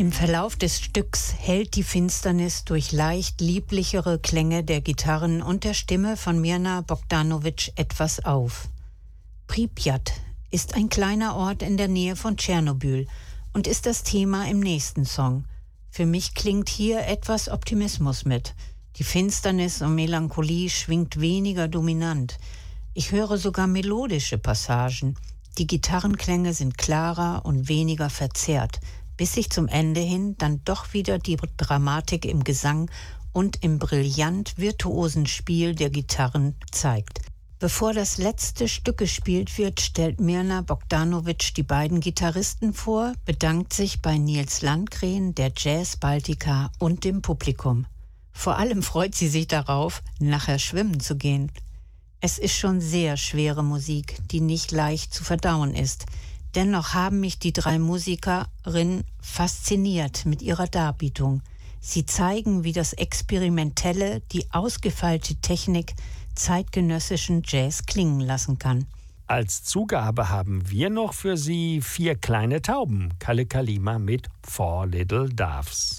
Im Verlauf des Stücks hält die Finsternis durch leicht lieblichere Klänge der Gitarren und der Stimme von Mirna Bogdanovic etwas auf. Pripjat ist ein kleiner Ort in der Nähe von Tschernobyl und ist das Thema im nächsten Song. Für mich klingt hier etwas Optimismus mit. Die Finsternis und Melancholie schwingt weniger dominant. Ich höre sogar melodische Passagen. Die Gitarrenklänge sind klarer und weniger verzerrt, bis sich zum Ende hin dann doch wieder die Dramatik im Gesang und im brillant virtuosen Spiel der Gitarren zeigt. Bevor das letzte Stück gespielt wird, stellt Mirna Bogdanovic die beiden Gitarristen vor, bedankt sich bei Nils Landgren, der Jazz Baltica und dem Publikum. Vor allem freut sie sich darauf, nachher schwimmen zu gehen. Es ist schon sehr schwere Musik, die nicht leicht zu verdauen ist. Dennoch haben mich die drei Musikerinnen fasziniert mit ihrer Darbietung. Sie zeigen, wie das Experimentelle, die ausgefeilte Technik zeitgenössischen Jazz klingen lassen kann. Als Zugabe haben wir noch für Sie 4 kleine Tauben, Kalle Kalima mit 4 Little Doves.